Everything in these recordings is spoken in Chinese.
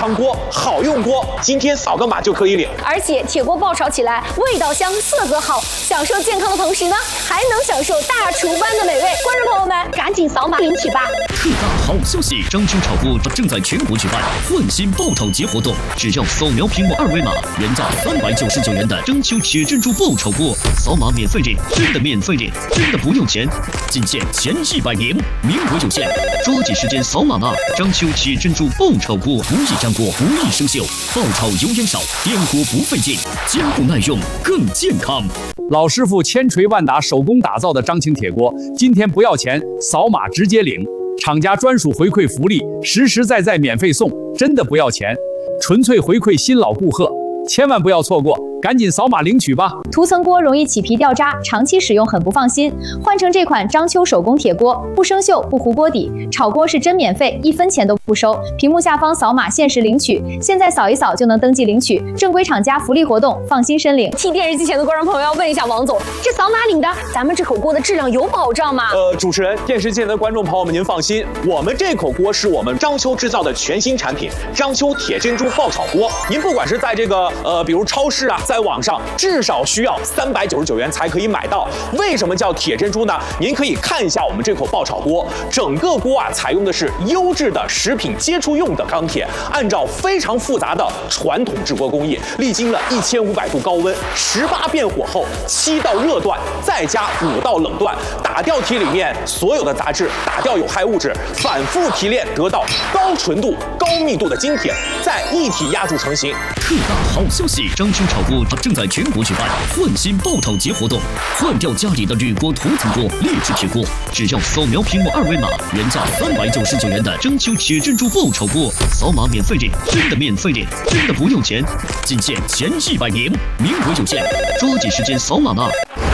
常锅，好用锅，今天扫个码就可以领。 而且铁锅爆炒起来味道香，色泽好，享受健康的同时呢，还能享受大厨般的美味。观众朋友们，赶紧扫码领取吧！ 特大好消息，章丘炒锅正在全国举办换新爆炒节活动，只要扫描屏幕二维码，原价399元的章丘铁珍珠爆炒锅，扫码免费领，真的免费领，真的不用钱，仅限前100名，名额有限，抓紧时间扫码吧！章丘铁珍珠爆炒锅不易粘锅，不易生锈，爆炒油烟少，颠锅不费劲，坚固耐用，更健康。 老师傅千锤万打手工打造的章青铁锅，今天不要钱，扫码直接领，厂家专属回馈福利，实实在在免费送，真的不要钱，纯粹回馈新老顾客，千万不要错过，赶紧扫码领取吧！ 涂层锅容易起皮掉渣，长期使用很不放心。换成这款章丘手工铁锅，不生锈，不糊锅底，炒锅是真免费，1分钱都不收。屏幕下方扫码限时领取，现在扫一扫就能登记领取，正规厂家福利活动，放心申领。替电视机前的观众朋友要问一下王总，这扫码领的，咱们这口锅的质量有保障吗？ 主持人，电视机前的观众朋友们，您放心，我们这口锅是我们章丘制造的全新产品——章丘铁珍珠爆炒锅。您不管是在这个比如超市啊，在网上，至少需要399元才可以买到。为什么叫铁珍珠呢？您可以看一下我们这口爆炒锅，整个锅啊采用的是优质的食品接触用的钢铁，按照非常复杂的传统制锅工艺，历经了1500度高温，18遍火候，7道热锻，再加5道冷锻，打掉体里面所有的杂质，打掉有害物质，反复提炼得到高纯度、高密度的精铁，再一体压铸成型。 特大好消息，章丘炒锅正在全国举办换新爆炒节活动，换掉家里的铝锅、涂层锅、劣质铁锅，只要扫描屏幕二维码，原价399元的章丘铁珍珠爆炒锅，扫码免费领，真的免费领，真的不用钱，仅限前100名，名额有限，抓紧时间扫码吧！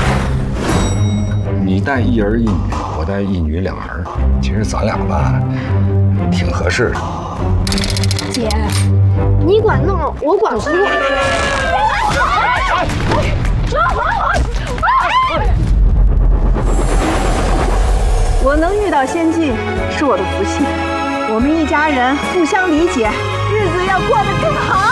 你带1儿1女，我带1女2儿，其实咱俩吧，挺合适的。 姐，你管弄，我管不。 我能遇到先进是我的福气，我们一家人互相理解，日子要过得更好。